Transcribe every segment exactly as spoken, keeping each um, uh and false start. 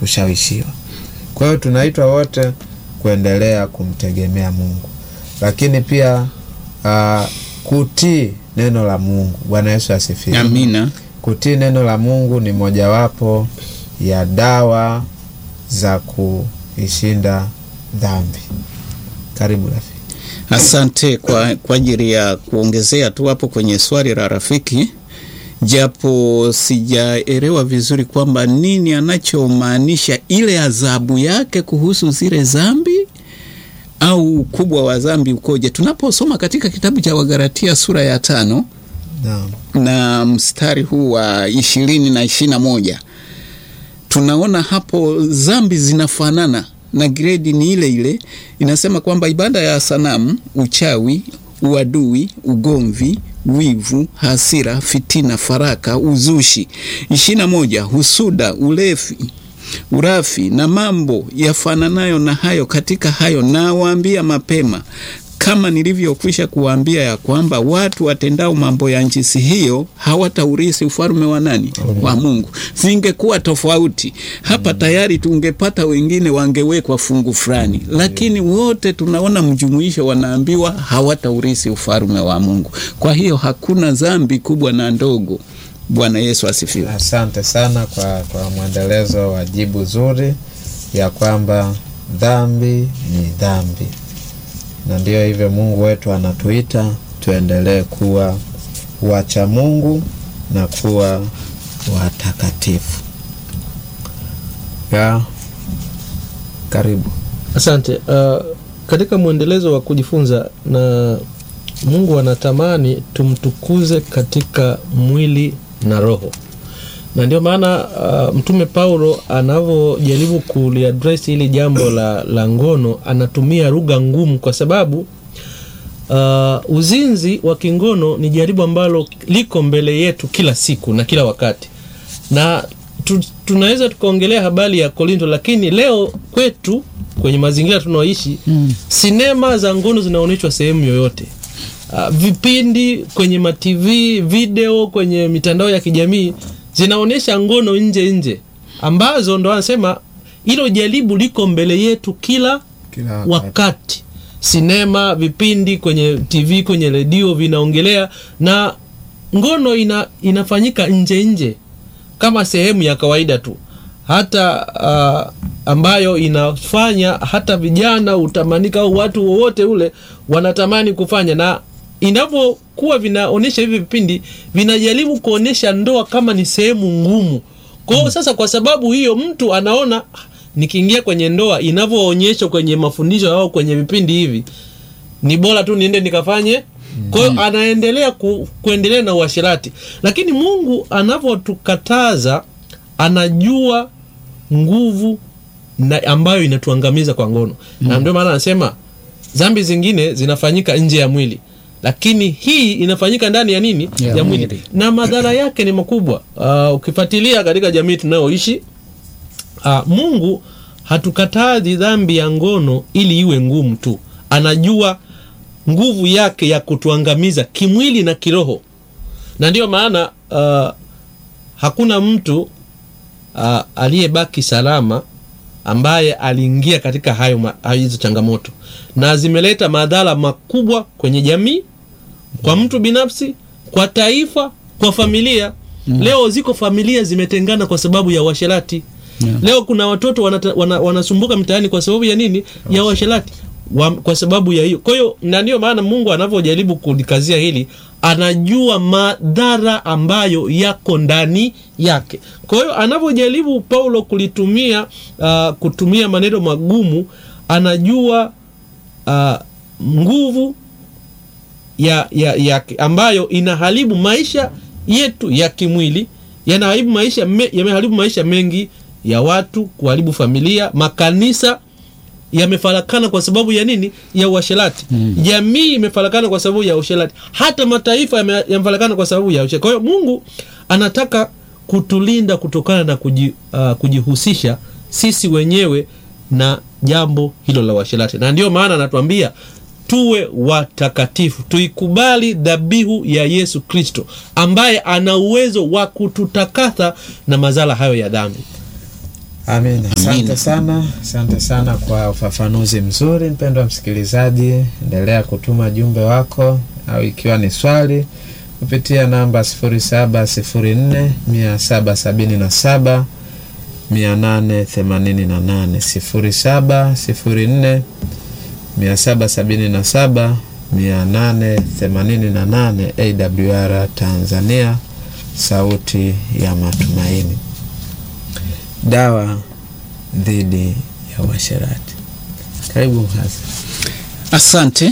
kushawishiwa. Kwa hiyo tunaitwa wote kuendelea kumtegemea Mungu, lakini pia uh, kutii neno la Mungu. Bwana Yesu asifiwe. Amina. Kutii neno la Mungu ni mojawapo ya dawa za kuishinda dhambi. Karibu rafiki. Asante kwa kwa ajili ya kuongezea tu hapo kwenye swali la rafiki, japo sijaelewa vizuri kwamba nini anachomaanisha, ile adhabu yake kuhusu zile dhambi au ukubwa wa dhambi ukoje. Tunaposoma katika kitabu cha Wagalatia sura ya tano Naam. na mstari huu wa ishirini na ishirini na moja, tunaona hapo dhambi zinafanana na grade ni ile ile. Inasema kwamba ibada ya sanamu, uchawi, uadui, ugomvi, wivu, hasira, fitina, faraka, uzushi. ishirini na moja, husuda, ulefi, urafi na mambo yafananayo na hayo. Katika hayo nawaambia mapema, kama nilivyokwisha kuwaambia, ya kwamba watu watendao mambo ya jinsi hiyo hawataurithi ufalme wa nani? Wa Mungu. Zingekuwa tofauti hapa, tayari tungepata wengine wangewekwa fungu fulani, lakini wote tunaona mjumuisho, wanaambiwa hawataurithi ufalme wa Mungu. Kwa hiyo hakuna dhambi kubwa na ndogo. Bwana Yesu asifiwe. Asante sana kwa kwa mwendelezo wa jibu zuri ya kwamba dhambi ni dhambi. Na ndio hivyo Mungu wetu anatuita tuendelee kuwa wacha Mungu na kuwa watakatifu. Ya, karibu. Asante. Uh, katika mwendelezo wa kujifunza, na Mungu anatamani tumtukuze katika mwili na roho. Na ndio maana uh, Mtume Paulo anavojaribu kuliaddress hili jambo la, la ngono, anatumia lugha ngumu, kwa sababu uh, uzinzi wa kingono ni jaribu ambalo liko mbele yetu kila siku na kila wakati. Na tu, tunaweza tukaongelea habari ya Korinto, lakini leo kwetu kwenye mazingira tunaoishi, mm. sinema za ngono zinaonyeshwa sehemu yoyote. Uh, vipindi kwenye ma T V, video kwenye mitandao ya kijamii zinaonesha ngono nje nje, ambazo ndo anasema hilo jaribu liko mbele yetu kila, kila wakati. Sinema, vipindi kwenye T V, kwenye redio vinaongelea, na ngono ina, inafanyika nje nje kama sehemu ya kawaida tu, hata uh, ambayo inafanya hata vijana utamanika au watu wowote ule wanatamani kufanya. Na inapokuwa vinaonesha hivi vipindi, vinajaribu kuonesha ndoa kama ni sehemu ngumu. Kwa hiyo sasa, kwa sababu hiyo, mtu anaona nikiingia kwenye ndoa inavyoonyeshwa kwenye mafundisho au kwenye vipindi hivi, ni bora tu niende nikafanye. Kwa hiyo anaendelea ku, kuendelea na uasherati. Lakini Mungu anavyotukataza, anajua nguvu na ambayo inatuangamiza kwa ngono. Mm. Na ndio maana anasema dhambi zingine zinafanyika nje ya mwili, lakini hii inafanyika ndani ya nini? Ya, ya mwili. Mwili. Na madhara yake ni makubwa. Uh, ukifuatilia katika jamii tunayoishi, uh, Mungu hatukatazi dhambi ya ngono ili iwe ngumu tu. Anajua nguvu yake ya kutuangamiza kimwili na kiroho. Na ndio maana uh, hakuna mtu uh, aliyebaki salama ambaye aliingia katika hayo hizo changamoto, na zimeleta madhara makubwa kwenye jamii, kwa mtu binafsi, kwa taifa, kwa familia. Mm. Leo ziko familia zimetengana kwa sababu ya uasherati. Yeah. Leo kuna watoto wanata, wana, wanasumbuka mtaani kwa sababu ya nini? Ya uasherati. Wa, kwa sababu ya hiyo. Kwa hiyo na ndio maana Mungu anapojaribu kulikazia hili, anajua madhara ambayo yako ndani yake. Kwa hiyo anapojaribu Paulo kulitumia uh, kutumia maneno magumu, anajua uh, nguvu ya, ya, ya ambayo inaharibu maisha yetu ya kimwili, yanaharibu maisha me, yameharibu maisha mengi ya watu, kuharibu familia, makanisa yamefarakana kwa sababu ya nini? Ya uasherati. Mm. Jamii imefarakana kwa sababu ya uasherati. Hata mataifa yamefarakana kwa sababu ya uasherati. Kwa hiyo Mungu anataka kutulinda kutokana na kuji, uh, kujihusisha sisi wenyewe na jambo hilo la uasherati. Na ndio maana anatuambia tuwe watakatifu, tuikubali dhabihu ya Yesu Kristo ambaye ana uwezo wa kututakasa na madhara hayo ya dhambi. Amina. Asante sana, asante sana kwa ufafanuzi mzuri. Mpendwa msikilizaji, endelea kutuma jumbe wako au ikiwa ni swali kupitia namba sifuri saba sifuri nne mia saba sabini na saba mia nane themanini na nane sifuri saba sifuri nne mia saba sabini na saba mia nane themanini na nane. A W R Tanzania, sauti ya matumaini. Dawa dhidi ya uasherati. Karibu Mhasa. Asante.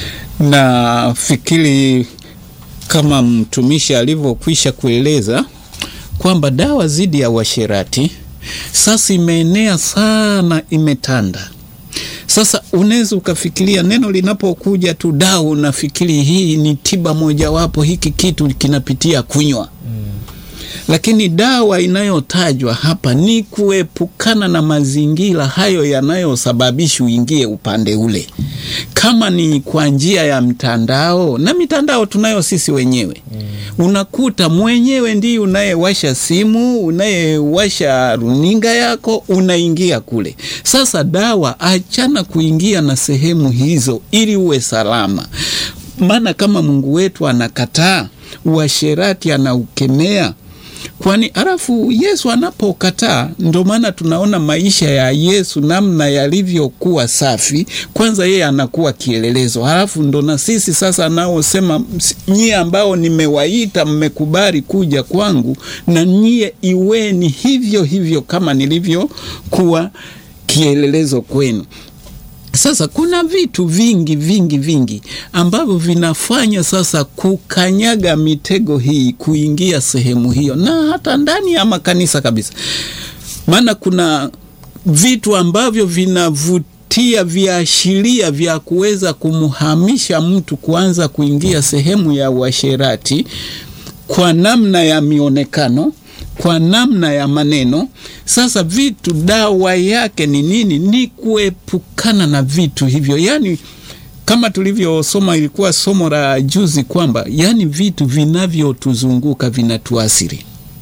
Na fikiri kama mtumishi alivyokwisha kueleza kwamba dawa dhidi ya uasherati sasa imeenea sana, imetanda. Sasa unaweza ukafikiria neno linapokuja tu dawa, unafikiri hii ni tiba mojawapo, hiki kitu kinapitia kunywa. Mm. Lakini dawa inayotajwa hapa ni kuepukana na mazingira hayo yanayosababisha uingie upande ule. Kama ni kwa njia ya mtandao, na mitandao tunayo sisi wenyewe. Mm. Unakuta mwenyewe ndiye unayewasha simu, unayewasha runinga yako, unaingia kule. Sasa dawa, achana kuingia na sehemu hizo ili uwe salama. Maana kama Mungu wetu anakataa uasherati, anaukemea. Kwani arafu Yesu anapokataa, ndo maana tunaona maisha ya Yesu namna yalivyokuwa safi. Kwanza yeye anakuwa kielelezo, halafu ndo na sisi sasa nao sema, nyie ambao nimewaita mmekubali kuja kwangu, na nyie iweni hivyo hivyo kama nilivyokuwa kielelezo kwenu. Sasa kuna vitu vingi vingi vingi ambavyo vinafanya sasa kukanyaga mitego hii, kuingia sehemu hiyo, na hata ndani ya makanisa kabisa. Maana kuna vitu ambavyo vinavutia viashiria vya kuweza kumhamisha mtu kuanza kuingia sehemu ya uasherati kwa namna ya mionekano, kwa namna ya maneno. Sasa vitu, dawa yake ni nini? Ni kuepukana na vitu hivyo. Yani kama tulivyosoma, ilikuwa somo la juzi kwamba yani vitu vinavyotuzunguka vinatuasiri.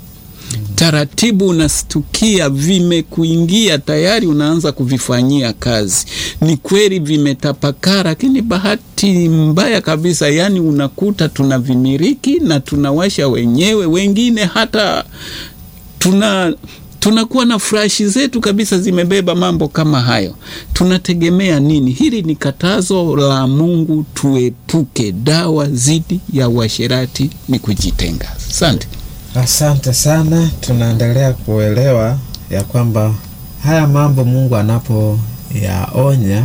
Taratibu unastukia vimekuingia tayari, unaanza kuvifanyia kazi. Ni kweli vimetapakara, lakini bahati mbaya kabisa, yani unakuta tunavimiriki na tunawasha wenyewe. Wengine hata tuna tunakuwa na flash zetu kabisa zimebeba mambo kama hayo. Tunategemea nini? Hili ni katazo la Mungu, tuepuke. Dawa dhidi ya uasherati ni kujitenga. Asante. Asante sana. Tunaendelea kuelewa ya kwamba haya mambo Mungu anapoyaonya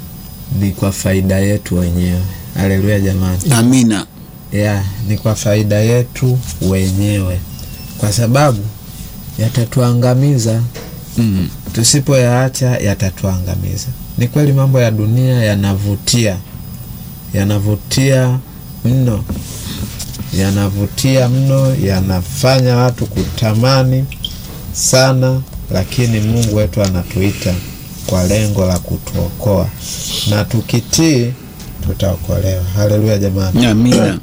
ni kwa faida yetu wenyewe. Haleluya jamani. Amina. Yeah, ni kwa faida yetu wenyewe, kwa sababu yatatuangamiza. Mm. Tusipoyaacha yatatuangamiza. Ni kweli mambo ya dunia yanavutia, yanavutia mno, yanavutia mno, yanafanya watu kutamani sana, lakini Mungu wetu anatuita kwa lengo la kutuokoa, na tukitii tutaokolewa. Haleluya jamani. Amina.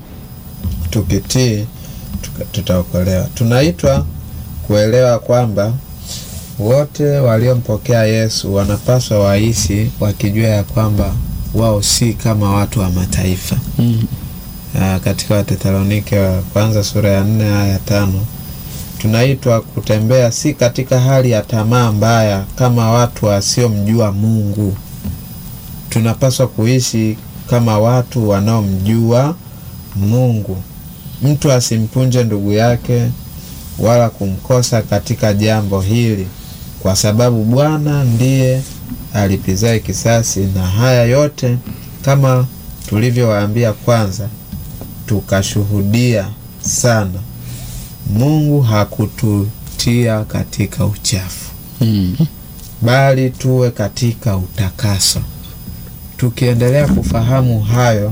Tukitii tutaokolewa. Tunaitwa kuelewa kwamba wote waliompokea Yesu wanapaswa waishi wakijua ya kwamba wao si kama watu wa mataifa. Mm. Uh, katika Wathesalonike wa kwanza sura ya nne aya ya tano tunaitwa kutembea si katika hali ya tamaa mbaya kama watu wasiomjua Mungu. Tunapaswa kuishi kama watu wanaomjua Mungu. Mtu asimpunje ndugu yake wala kumkosa katika jambo hili, kwa sababu Bwana ndiye alipizaye kisasi, na haya yote kama tulivyowaambia kwanza tukashuhudia sana, Mungu hakututia katika uchafu. Mm. Bali tuwe katika utakaso. Tukiendelea kufahamu hayo,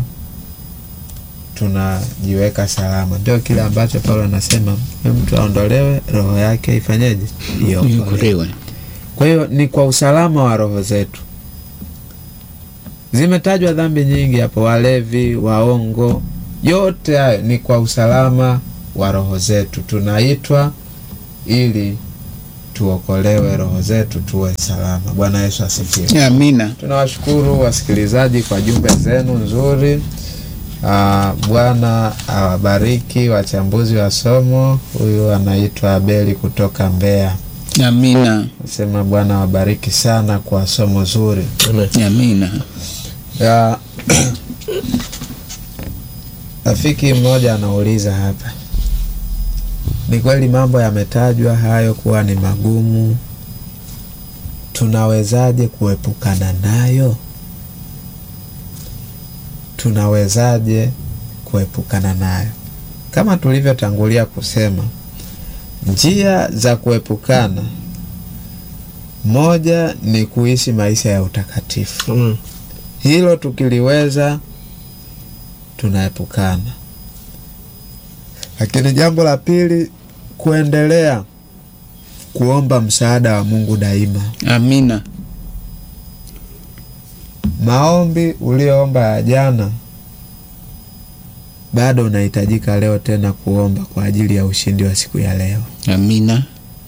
tunajiweka salama. Ndio kile ambacho Paulo anasema, mtu aondolewe roho yake ifanyeje? Iokolewe. Kwa hiyo ni kwa usalama wa roho zetu. Zimetajwa dhambi nyingi hapo, walevi, waongo, yote hayo ni kwa usalama wa roho zetu. Tunaitwa ili tuokolewe roho zetu, tuwe salama. Bwana Yesu asifiwe. Amina. Tunawashukuru wasikilizaji kwa jumbe zenu nzuri. Uh, Bwana awabariki wachambuzi wa somo. Huyu anaitwa Abeli kutoka Mbeya. Amina. Nasema Bwana awabariki sana kwa somo zuri. Amina. Ya rafiki mmoja anauliza hapa, ni kweli mambo yametajwa hayo kuwa ni magumu, tunawezaje kuepukana nayo? Tunawezaje kuepukana nayo? Kama tulivyotangulia kusema, njia za kuepukana, moja ni kuishi maisha ya utakatifu. Mm. Hilo tukiliweza tunaepukana. Lakini jambo la pili, kuendelea kuomba msaada wa Mungu daima. Amina. Maombi ulioomba ya jana bado unahitajika leo tena kuomba kwa ajili ya ushindi wa siku ya leo. Amina.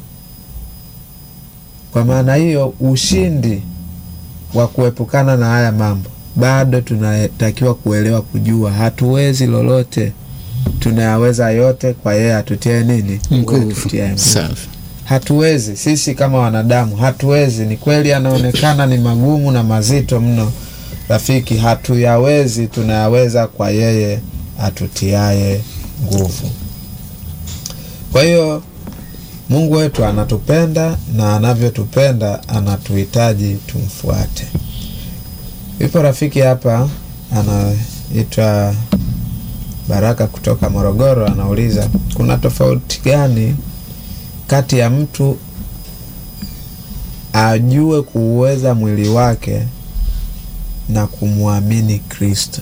Kwa maana hiyo, ushindi wa kuepukana na haya mambo bado tunatakiwa kuelewa, kujua hatuwezi lolote, tunayaweza yote kwa yeye atutie nini? Nguvu. Safi. Hatuwezi sisi kama wanadamu, hatuwezi. Ni kweli yanaonekana ni magumu na mazito mno, rafiki, hatuyawezi, tunayaweza kwa yeye atutiaye nguvu. Kwa hiyo Mungu wetu anatupenda, na anavyotupenda anatuhitaji tumfuate. Yupo rafiki hapa anaitwa Baraka kutoka Morogoro, anauliza, kuna tofauti gani kati ya mtu ajue kuuweza mwili wake na kumwamini Kristo?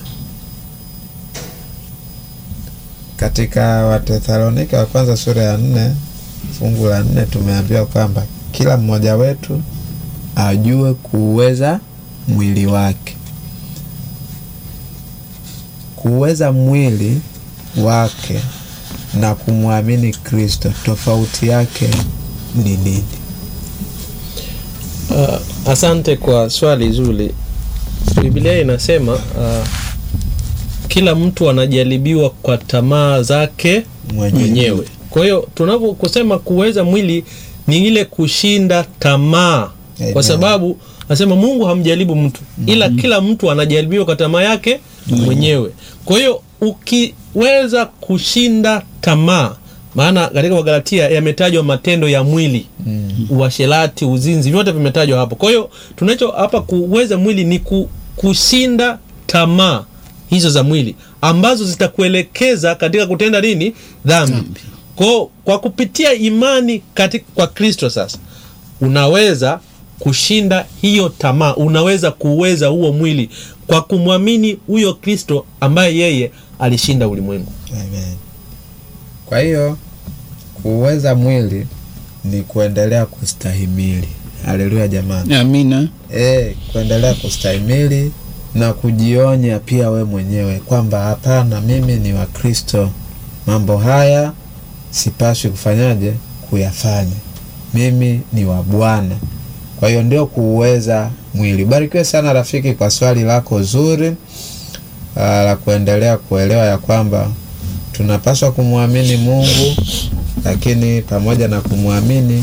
Katika Wathesalonika wa kwanza sura ya nne fungu la nne tumeambiwa kwamba kila mmoja wetu ajue kuuweza mwili wake. Kuuweza mwili wake na kumwamini Kristo, tofauti yake ni nini? Uh, asante kwa swali zuri. Biblia inasema uh, kila mtu anajaribiwa kwa tamaa zake mwenyewe. Kwa hiyo tunapokusema kuweza mwili ni ile kushinda tamaa. Amen. Kwa sababu nasema Mungu hamjaribu mtu, ila mm-hmm. kila mtu anajaribiwa kwa tamaa yake mwenyewe. Kwa hiyo ukiweza kushinda tamaa, maana katika Wagalatia yametajwa matendo ya mwili, mm. uasherati, uzinzi, vyote vimetajwa hapo. Kwa hiyo tunacho hapa kuweza mwili ni kushinda tamaa hizo za mwili ambazo zitakuelekeza katika kutenda nini? Dhambi. Kwa, kwa kupitia imani katika kwa Kristo sasa unaweza kushinda hiyo tamaa, unaweza kuweza huo mwili kwa kumwamini huyo Kristo ambaye yeye alishinda ulimwengu. Amen. Kwa hiyo kuweza mwili ni kuendelea kustahimili. Haleluya jamani. Amina. Eh, kuendelea kustahimili na kujionya pia we mwenyewe kwamba hapana, mimi ni wa Kristo, mambo haya sipaswi kufanyaje? Kuyafanya. Mimi ni wa Bwana. Kwa hiyo ndio kuuweza mwili. Barikiwe sana rafiki kwa swali lako zuri la kuendelea kuelewa ya kwamba tunapaswa kumwamini Mungu, lakini pamoja na kumwamini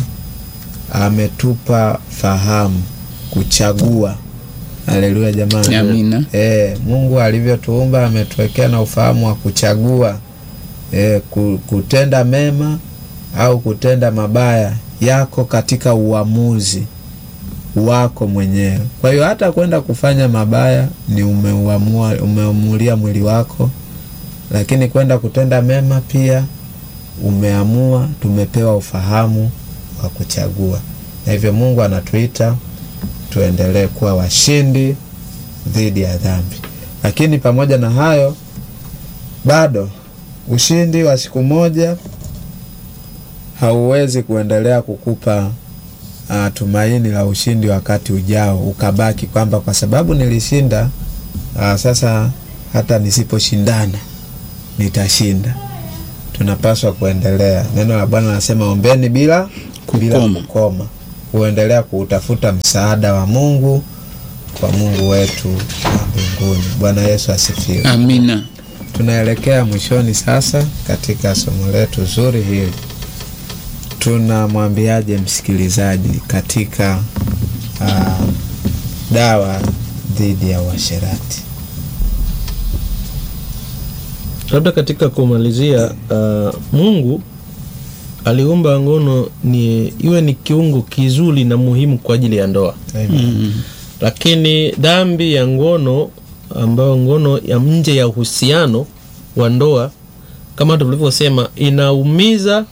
ametupa fahamu kuchagua. Haleluya jamani. Amina. Eh, Mungu alivyotuumba ametuwekea na ufahamu wa kuchagua eh, kutenda mema au kutenda mabaya yako katika uamuzi wako mwenyewe. Kwa hiyo hata kwenda kufanya mabaya ni umeuamua, umeamulia mwili wako, lakini kwenda kutenda mema pia umeamua. Tumepewa ufahamu wa kuchagua, na hivyo Mungu anatuita tuendelee kuwa washindi dhidi ya dhambi. Lakini pamoja na hayo, bado ushindi wa siku moja hauwezi kuendelea kukupa uh, tumaini la ushindi wakati ujao, ukabaki kwamba kwa sababu nilishinda uh, sasa hata nisiposhindana nitashinda. Tunapaswa kuendelea. Neno la Bwana linasema ombeni bila bila kukoma, huendelea kuutafuta msaada wa Mungu kwa Mungu wetu wa mbinguni. Bwana Yesu asifiwe. Amina. Tunaelekea mwishoni sasa katika somo letu zuri hili. Tunamwambiaje msikilizaji katika uh, dawa dhidi ya uasherati? Labda katika kumalizia, uh, Mungu aliumba ngono ni iwe ni kiungo kizuri na muhimu kwa ajili ya ndoa. Amen. Mm-hmm. Lakini dhambi ya ngono, ambayo ngono ya nje ya uhusiano wa ndoa, kama tulivyosema, inaumiza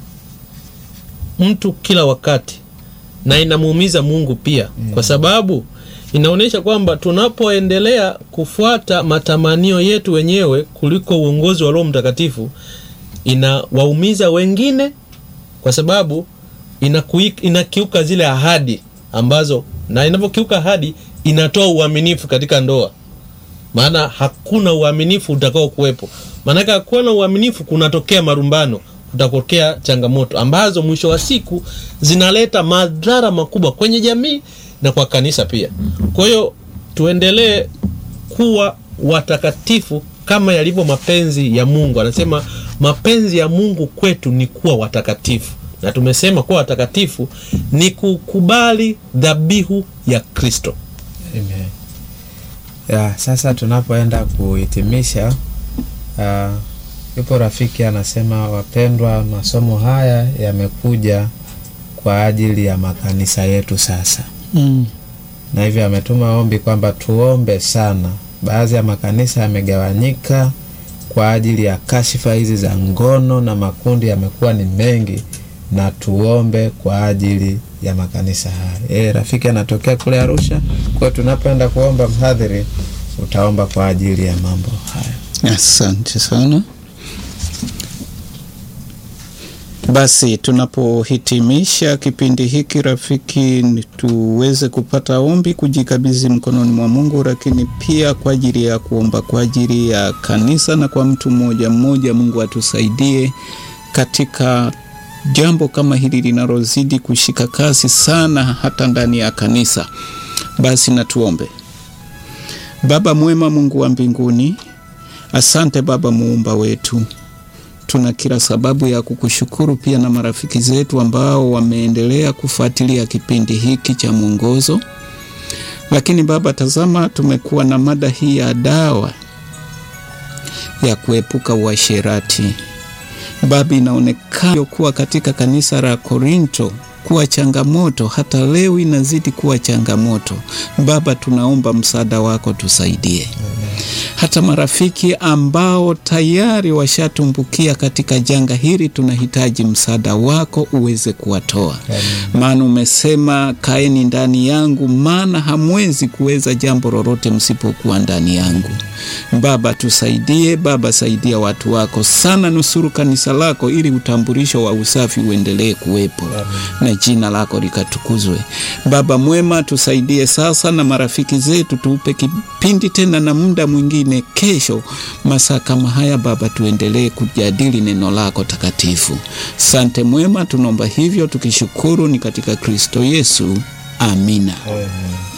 mtu kila wakati na inamuumiza Mungu pia. Mm. Kwa sababu inaonyesha kwamba tunapoendelea kufuata matamanio yetu wenyewe kuliko uongozi wa Roho Mtakatifu, inawaumiza wengine, kwa sababu inakuik, inakiuka zile ahadi ambazo, na inapokiuka ahadi inatoa uaminifu katika ndoa. Maana hakuna uaminifu utakao kuwepo. Maana hakuna uaminifu, kunatokea marumbano, kutakokea changamoto ambazo mwisho wa siku zinaleta madhara makubwa kwenye jamii na kwa kanisa pia. Kwa hiyo tuendelee kuwa watakatifu kama yalivyo mapenzi ya Mungu. Anasema mapenzi ya Mungu kwetu ni kuwa watakatifu. Na tumesema kuwa watakatifu ni kukubali dhabihu ya Kristo. Amen. Ya, sasa tunapoenda kuhitimisha, uh, yupo rafiki anasema, wapendwa, masomo haya yamekuja kwa ajili ya makanisa yetu sasa. Mm. Na hivyo ametuma ombi kwamba tuombe sana. Baadhi ya makanisa yamegawanyika kwa ajili ya kashifa hizi za ngono na makundi yamekuwa ni mengi, na tuombe kwa ajili ya makanisa haya. Eh, rafiki anatokea kule Arusha. Kwa tunapoenda kuomba, mhadhiri utaomba kwa ajili ya mambo haya. Asante sana. Basi tunapohitimisha kipindi hiki rafiki, tuweze kupata ombi kujikabidhi mkononi mwa Mungu, lakini pia kwa ajili ya kuomba kwa ajili ya kanisa na kwa mtu mmoja mmoja. Mungu atusaidie katika jambo kama hili linalozidi kushika kasi sana hata ndani ya kanisa. Basi na tuombe. Baba mwema, Mungu wa mbinguni, asante Baba muumba wetu. Tuna kila sababu ya kukushukuru pia na marafiki zetu ambao wameendelea kufuatilia kipindi hiki cha mwongozo. Lakini Baba, tazama, tumekuwa na mada hii ya dawa ya kuepuka uasherati. Baba, inaonekana kuwa katika kanisa la Korinto kuwa changamoto, hata leo inazidi kuwa changamoto. Baba, tunaomba msaada wako, tusaidie. Amen. Hata marafiki ambao tayari washatumbukia katika janga hili, tunahitaji msaada wako uweze kuwatoa. Maana umesema, kaeni ndani yangu, maana hamwezi kuweza jambo lolote msipokuwa ndani yangu. Baba, tusaidie. Baba, saidia watu wako sana, nusuru kanisa lako ili utambulisho wa usafi uendelee kuwepo. Amen. Na jina lako likatukuzwe. Baba mwema, tusaidie sasa na marafiki zetu, tuupe kipindi tena na muda mwingine kesho masaa kama haya. Baba, tuendelee kujadili neno lako takatifu. Sante mwema, tunaomba hivyo tukishukuru ni katika Kristo Yesu. Amina. Amen.